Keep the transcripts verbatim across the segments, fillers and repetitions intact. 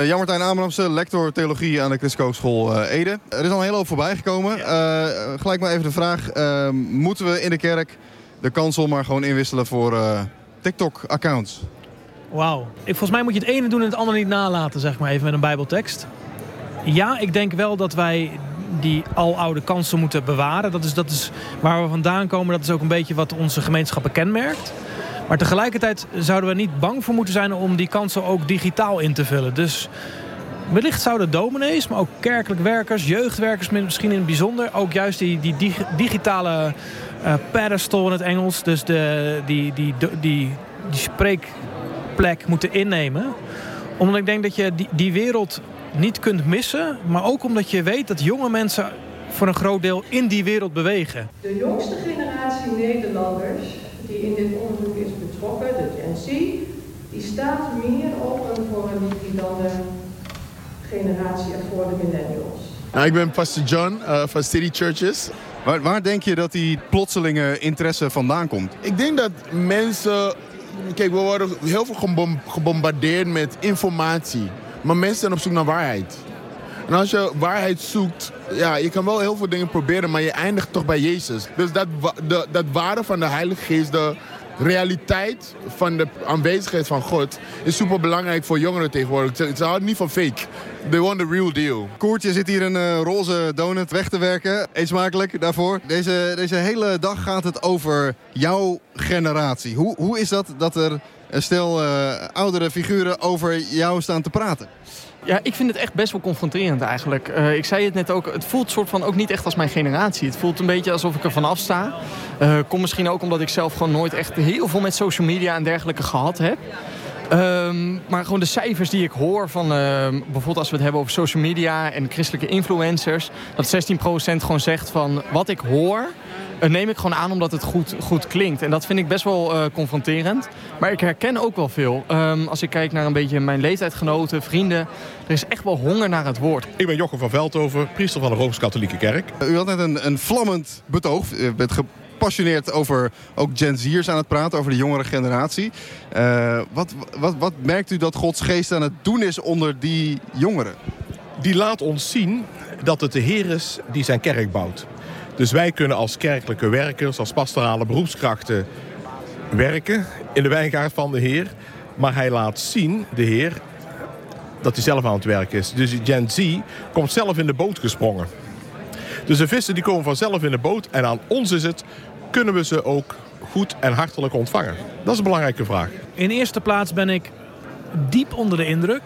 Uh, Jan-Martijn Ameramse, lector theologie aan de Christelijke Hogeschool uh, Ede. Er is al een hele hoop voorbij gekomen. Uh, gelijk maar even de vraag. Uh, moeten we in de kerk de kansel maar gewoon inwisselen voor uh, TikTok-accounts? Wauw. Volgens mij moet je het ene doen en het andere niet nalaten, zeg maar even met een bijbeltekst. Ja, ik denk wel dat wij die aloude kansen moeten bewaren. Dat is, dat is waar we vandaan komen. Dat is ook een beetje wat onze gemeenschappen kenmerkt. Maar tegelijkertijd zouden we niet bang voor moeten zijn om die kansen ook digitaal in te vullen. Dus wellicht zouden dominees, maar ook kerkelijk werkers, jeugdwerkers misschien in het bijzonder, ook juist die, die dig- digitale uh, pedestal in het Engels, dus de, die, die, die, die, die spreekplek moeten innemen. Omdat ik denk dat je die, die wereld niet kunt missen, maar ook omdat je weet dat jonge mensen voor een groot deel in die wereld bewegen. De jongste generatie Nederlanders die in dit onderzoek is betrokken, de Gen Z, die staat meer open voor een digitale generatie en voor de millennials. Nou, ik ben Pastor John uh, van City Churches. Waar, waar denk je dat die plotselinge interesse vandaan komt? Ik denk dat mensen... Kijk, we worden heel veel gebom- gebombardeerd met informatie. Maar mensen zijn op zoek naar waarheid. En als je waarheid zoekt, ja, je kan wel heel veel dingen proberen, maar je eindigt toch bij Jezus. Dus dat, de, dat waarde van de Heilige Geest, de realiteit van de aanwezigheid van God, is super belangrijk voor jongeren tegenwoordig. Ze houden niet van fake. They want the real deal. Koertje zit hier een uh, roze donut weg te werken. Eet smakelijk daarvoor. Deze, deze hele dag gaat het over jouw generatie. Hoe, hoe is dat dat er een stel uh, oudere figuren over jou staan te praten? Ja, ik vind het echt best wel confronterend eigenlijk. Uh, ik zei het net ook, het voelt soort van ook niet echt als mijn generatie. Het voelt een beetje alsof ik er vanaf sta. Uh, komt misschien ook omdat ik zelf gewoon nooit echt heel veel met social media en dergelijke gehad heb. Um, maar gewoon de cijfers die ik hoor van, uh, bijvoorbeeld als we het hebben over social media en christelijke influencers, dat zestien procent gewoon zegt van wat ik hoor, uh, neem ik gewoon aan omdat het goed, goed klinkt. En dat vind ik best wel uh, confronterend. Maar ik herken ook wel veel. Um, als ik kijk naar een beetje mijn leeftijdgenoten, vrienden, er is echt wel honger naar het woord. Ik ben Jochem van Veldhoven, priester van de Rooms-Katholieke Kerk. U had net een, een vlammend betoog. U bent gepassioneerd over ook Gen Z'ers aan het praten, over de jongere generatie. Uh, wat, wat, wat merkt u dat Gods geest aan het doen is onder die jongeren? Die laat ons zien dat het de Heer is die zijn kerk bouwt. Dus wij kunnen als kerkelijke werkers, als pastorale beroepskrachten werken in de wijngaard van de Heer. Maar hij laat zien, de Heer, dat hij zelf aan het werk is. Dus Gen Z komt zelf in de boot gesprongen. Dus de vissen die komen vanzelf in de boot. En aan ons is het, kunnen we ze ook goed en hartelijk ontvangen? Dat is een belangrijke vraag. In eerste plaats ben ik diep onder de indruk.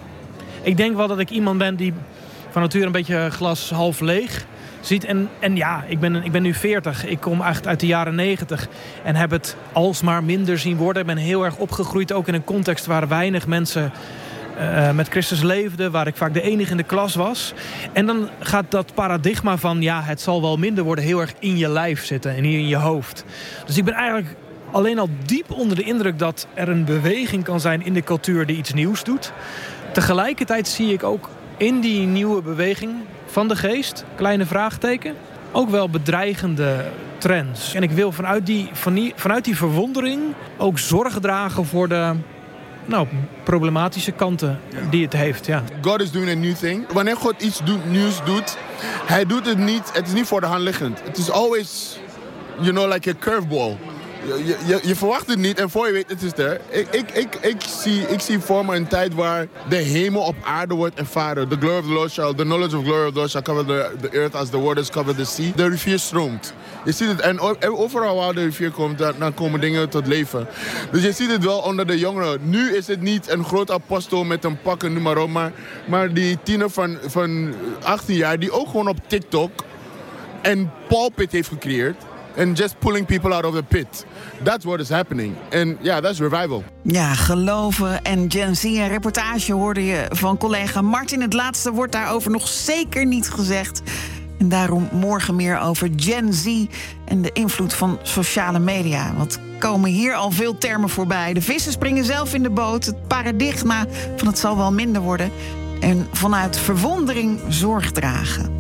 Ik denk wel dat ik iemand ben die van nature een beetje glas half leeg ziet. En, en ja, ik ben, ik ben nu veertig. Ik kom echt uit de jaren negentig. En heb het alsmaar minder zien worden. Ik ben heel erg opgegroeid ook in een context waar weinig mensen Uh, met Christus leefden, waar ik vaak de enige in de klas was. En dan gaat dat paradigma van ja, het zal wel minder worden heel erg in je lijf zitten en hier in je hoofd. Dus ik ben eigenlijk alleen al diep onder de indruk dat er een beweging kan zijn in de cultuur die iets nieuws doet. Tegelijkertijd zie ik ook in die nieuwe beweging van de geest, kleine vraagteken, ook wel bedreigende trends. En ik wil vanuit die, van die, vanuit die verwondering ook zorg dragen voor de nou, problematische kanten die het heeft, ja. God is doing a new thing. Wanneer God iets doet, nieuws doet, hij doet het niet, het is niet voor de hand liggend. Het is always, you know, like a curveball. Je, je, je verwacht het niet en voor je weet, het is er. Ik, ik, ik, ik, zie, ik zie voor me een tijd waar de hemel op aarde wordt ervaren. The glory of the Lord shall, the knowledge of glory of the Lord shall cover the, the earth as the waters cover the sea. De rivier stroomt. Je ziet het, en overal waar de rivier komt, dan komen dingen tot leven. Dus je ziet het wel onder de jongeren. Nu is het niet een groot apostel met een pak en noem maar op, maar, maar die tiener van, van achttien jaar die ook gewoon op TikTok een pulpit heeft gecreëerd. And just pulling people out of the pit. That's what is happening. And yeah, that's revival. Ja, geloven en Gen Z. Een reportage hoorde je van collega Martin. Het laatste wordt daarover nog zeker niet gezegd. En daarom morgen meer over Gen Z en de invloed van sociale media. Want komen hier al veel termen voorbij. De vissen springen zelf in de boot. Het paradigma van het zal wel minder worden. En vanuit verwondering zorg dragen.